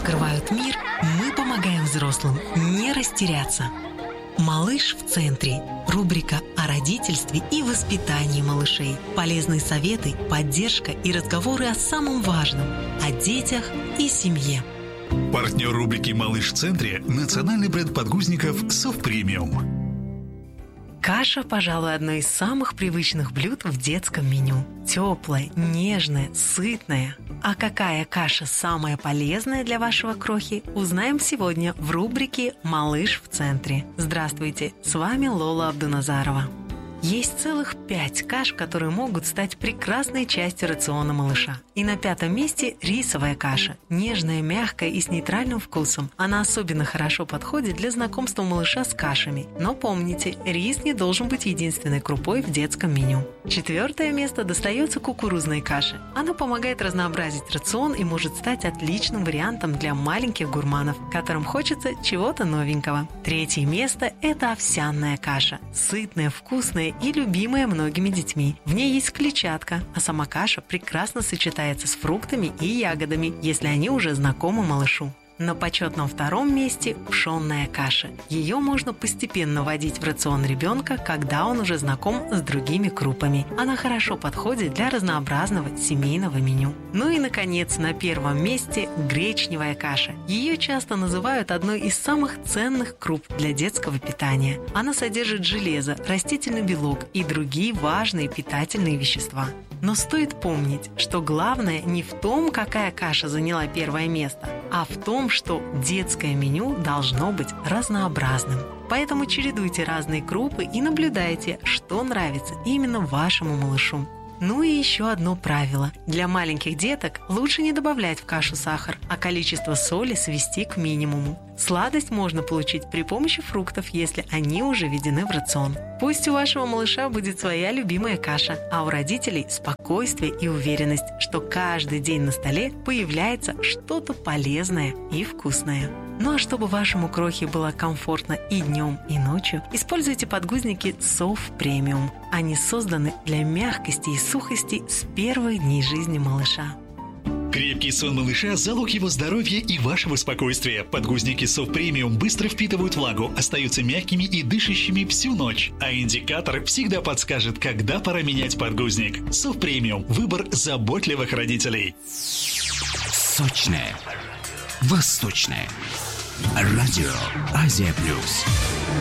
открывают мир, мы помогаем взрослым не растеряться. «Малыш в центре» – рубрика о родительстве и воспитании малышей. Полезные советы, поддержка и разговоры о самом важном – о детях и семье. Партнер рубрики «Малыш в центре» – национальный бренд подгузников «Совпремиум». Каша, пожалуй, одно из самых привычных блюд в детском меню. Теплая, нежная, сытная. А какая каша самая полезная для вашего крохи, узнаем сегодня в рубрике «Малыш в центре». Здравствуйте, с вами Лола Абдуназарова. Есть целых 5 каш, которые могут стать прекрасной частью рациона малыша. И на 5-м месте рисовая каша. Нежная, мягкая и с нейтральным вкусом. Она особенно хорошо подходит для знакомства малыша с кашами. Но помните, рис не должен быть единственной крупой в детском меню. 4-е место достается кукурузной каше. Она помогает разнообразить рацион и может стать отличным вариантом для маленьких гурманов, которым хочется чего-то новенького. 3-е место – это овсяная каша. Сытная, вкусная и любимая многими детьми. В ней есть клетчатка, а сама каша прекрасно сочетается с фруктами и ягодами, если они уже знакомы малышу. На почетном 2-м месте – пшенная каша. Ее можно постепенно вводить в рацион ребенка, когда он уже знаком с другими крупами. Она хорошо подходит для разнообразного семейного меню. Ну и, наконец, на 1-м месте – гречневая каша. Ее часто называют одной из самых ценных круп для детского питания. Она содержит железо, растительный белок и другие важные питательные вещества. Но стоит помнить, что главное не в том, какая каша заняла 1-е место, а в том, что детское меню должно быть разнообразным. Поэтому чередуйте разные крупы и наблюдайте, что нравится именно вашему малышу. Ну и еще одно правило. Для маленьких деток лучше не добавлять в кашу сахар, а количество соли свести к минимуму. Сладость можно получить при помощи фруктов, если они уже введены в рацион. Пусть у вашего малыша будет своя любимая каша, а у родителей спокойствие и уверенность, что каждый день на столе появляется что-то полезное и вкусное. Ну а чтобы вашему крохе было комфортно и днем, и ночью, используйте подгузники Совпремиум. Они созданы для мягкости и сухости с первых дней жизни малыша. Крепкий сон малыша – залог его здоровья и вашего спокойствия. Подгузники Совпремиум быстро впитывают влагу, остаются мягкими и дышащими всю ночь. А индикатор всегда подскажет, когда пора менять подгузник. Совпремиум – выбор заботливых родителей. Сочное, восточное. Радио Азия Плюс.